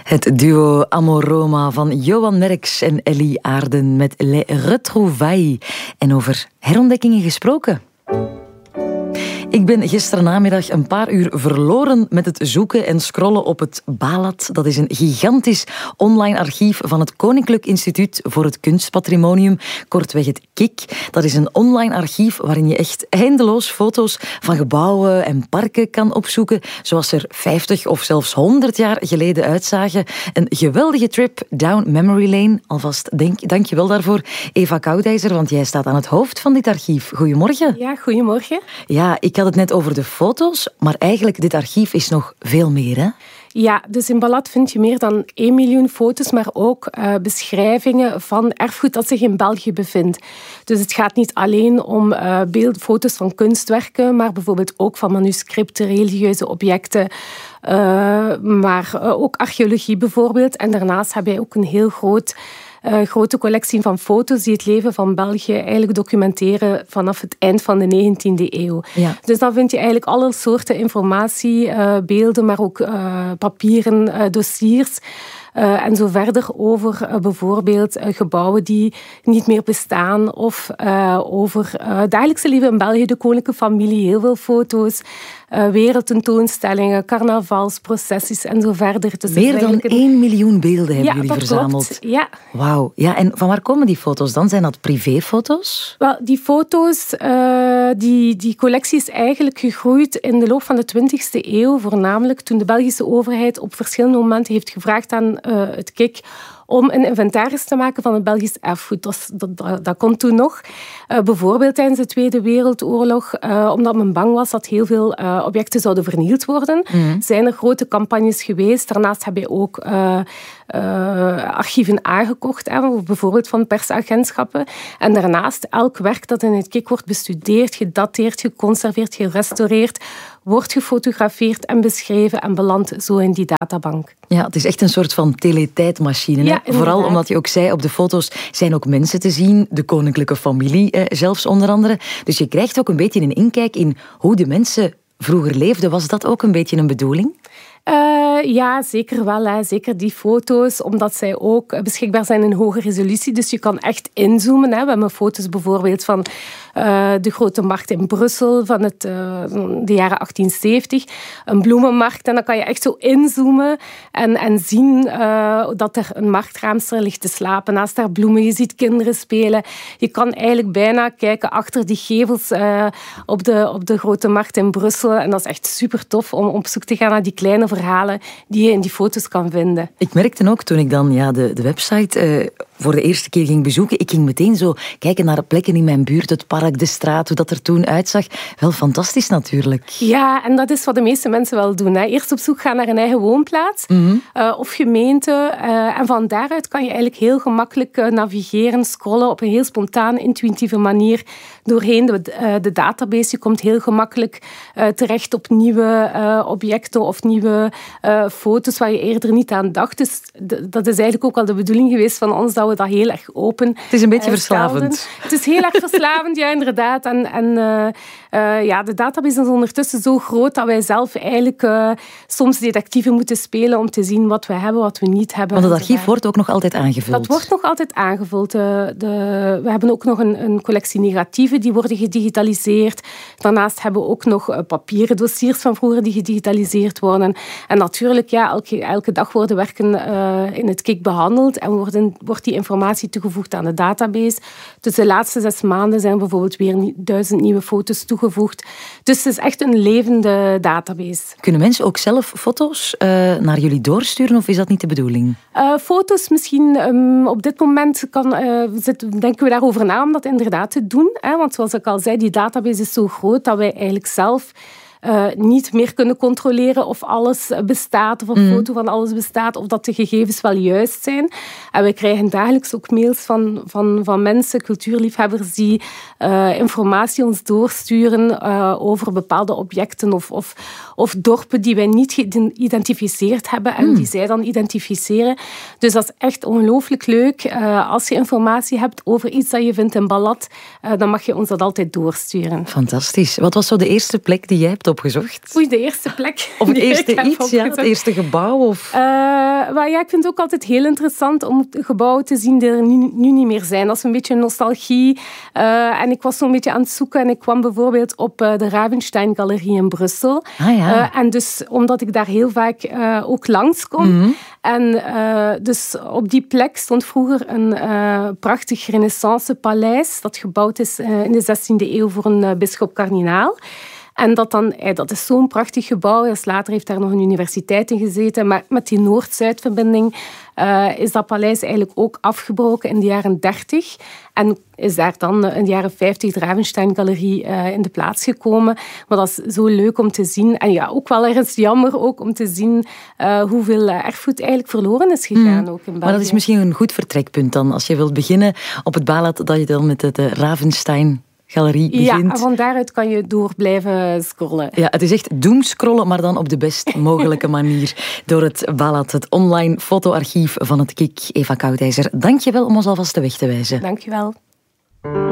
Het duo Amoroma van Johan Merks en Ellie Aarden met Les Retrouvailles. En over herontdekkingen gesproken. Ik ben gisterenamiddag een paar uur verloren met het zoeken en scrollen op het BALAT. Dat is een gigantisch online archief van het Koninklijk Instituut voor het Kunstpatrimonium, kortweg het KIK. Dat is een online archief waarin je echt eindeloos foto's van gebouwen en parken kan opzoeken, zoals er 50 of zelfs 100 jaar geleden uitzagen. Een geweldige trip down memory lane. Alvast dank je wel daarvoor, Eva Koudijzer, want jij staat aan het hoofd van dit archief. Goedemorgen. Ja, goedemorgen. Ja, ik had het net over de foto's, maar eigenlijk dit archief is nog veel meer, hè? Ja, dus in BALAT vind je meer dan 1 miljoen foto's, maar ook beschrijvingen van erfgoed dat zich in België bevindt. Dus het gaat niet alleen om foto's van kunstwerken, maar bijvoorbeeld ook van manuscripten, religieuze objecten, maar ook archeologie bijvoorbeeld. En daarnaast heb je ook een heel grote collectie van foto's die het leven van België eigenlijk documenteren vanaf het eind van de 19e eeuw. Ja. Dus dan vind je eigenlijk alle soorten informatie, beelden, maar ook papieren, dossiers. En zo verder over bijvoorbeeld gebouwen die niet meer bestaan of over het dagelijkse leven in België, de koninklijke familie, heel veel foto's, wereldtentoonstellingen, carnavals, processies en zo verder. Dus meer dan 1 miljoen beelden hebben jullie verzameld. Klopt. Ja. Wauw. Ja, en van waar komen die foto's dan? Zijn dat privéfoto's? Wel, die foto's, die collectie is eigenlijk gegroeid in de loop van de 20e eeuw, voornamelijk toen de Belgische overheid op verschillende momenten heeft gevraagd aan het KIK om een inventaris te maken van het Belgisch erfgoed. Dat kon toen nog. Bijvoorbeeld tijdens de Tweede Wereldoorlog, omdat men bang was dat heel veel objecten zouden vernield worden, zijn er grote campagnes geweest. Daarnaast heb je ook archieven aangekocht, bijvoorbeeld van persagentschappen. En daarnaast, elk werk dat in het KIK wordt bestudeerd, gedateerd, geconserveerd, gerestaureerd, wordt gefotografeerd en beschreven en belandt zo in die databank. Ja, het is echt een soort van teletijdmachine. Ja, vooral omdat je ook zei, op de foto's zijn ook mensen te zien, de koninklijke familie zelfs onder andere. Dus je krijgt ook een beetje een inkijk in hoe de mensen vroeger leefden. Was dat ook een beetje een bedoeling? Ja, zeker wel. Hè. Zeker die foto's, omdat zij ook beschikbaar zijn in hoge resolutie. Dus je kan echt inzoomen. Hè. We hebben foto's bijvoorbeeld van de Grote Markt in Brussel van de jaren 1870. Een bloemenmarkt. En dan kan je echt zo inzoomen en zien dat er een marktraamster ligt te slapen naast haar bloemen. Je ziet kinderen spelen. Je kan eigenlijk bijna kijken achter die gevels op de Grote Markt in Brussel. En dat is echt super tof om op zoek te gaan naar die kleine verhalen die je in die foto's kan vinden. Ik merkte ook toen ik dan de website voor de eerste keer ging bezoeken, ik ging meteen zo kijken naar plekken in mijn buurt, het park, de straat, hoe dat er toen uitzag. Wel fantastisch natuurlijk. Ja, en dat is wat de meeste mensen wel doen. Hè. Eerst op zoek gaan naar een eigen woonplaats of gemeente. En van daaruit kan je eigenlijk heel gemakkelijk navigeren, scrollen op een heel spontaan, intuïtieve manier doorheen de database. Je komt heel gemakkelijk terecht op nieuwe objecten of nieuwe foto's waar je eerder niet aan dacht. Dus dat is eigenlijk ook al de bedoeling geweest van ons, dat we dat heel erg open Het is een beetje verslavend. Het is heel erg verslavend, ja, inderdaad. En de database is ondertussen zo groot dat wij zelf eigenlijk soms detectieven moeten spelen om te zien wat we hebben, wat we niet hebben. Want het archief wordt ook nog altijd aangevuld. Dat wordt nog altijd aangevuld. We hebben ook nog een collectie negatieven, die worden gedigitaliseerd. Daarnaast hebben we ook nog papieren dossiers van vroeger die gedigitaliseerd worden. En natuurlijk, ja, elke dag worden werken in het KIK behandeld en wordt die informatie toegevoegd aan de database. Dus de laatste 6 maanden zijn bijvoorbeeld weer 1000 nieuwe foto's toegevoegd. Dus het is echt een levende database. Kunnen mensen ook zelf foto's naar jullie doorsturen of is dat niet de bedoeling? Foto's misschien op dit moment denken we daarover na om dat inderdaad te doen. Hè? Want zoals ik al zei, die database is zo groot dat wij eigenlijk zelf niet meer kunnen controleren of alles bestaat, of een foto van alles bestaat, of dat de gegevens wel juist zijn. En we krijgen dagelijks ook mails van mensen, cultuurliefhebbers, die informatie ons doorsturen over bepaalde objecten of dorpen die wij niet geïdentificeerd hebben en die zij dan identificeren. Dus dat is echt ongelooflijk leuk. Als je informatie hebt over iets dat je vindt in BALAT, dan mag je ons dat altijd doorsturen. Fantastisch. Wat was zo de eerste plek die jij hebt hebt opgezocht? Oei, de eerste plek. Of het eerste iets, ja, het eerste gebouw? Of... Maar ja, ik vind het ook altijd heel interessant om gebouwen te zien die er nu niet meer zijn. Dat is een beetje nostalgie. En ik was zo'n beetje aan het zoeken en ik kwam bijvoorbeeld op de Ravenstein-galerie in Brussel. En dus omdat ik daar heel vaak ook langskom. En dus op die plek stond vroeger een prachtig renaissance-paleis dat gebouwd is in de 16e eeuw voor een bisschop-kardinaal. En dat is zo'n prachtig gebouw. Dus later heeft daar nog een universiteit in gezeten. Maar met die Noord-Zuid-verbinding is dat paleis eigenlijk ook afgebroken in de jaren 30. En is daar dan in de jaren 50 de Ravenstein-galerie in de plaats gekomen. Maar dat is zo leuk om te zien. En ja, ook wel ergens jammer ook om te zien hoeveel erfgoed eigenlijk verloren is gegaan. Ook in België. Maar dat is misschien een goed vertrekpunt dan. Als je wilt beginnen op het Baalad, dat je dan met de Ravenstein-galerie begint. Ja, en van daaruit kan je door blijven scrollen. Ja, het is echt doomscrollen, maar dan op de best mogelijke manier. Door het Baalad, het online fotoarchief van het KIK. Eva Koudijzer, dank je wel om ons alvast de weg te wijzen. Dank je wel.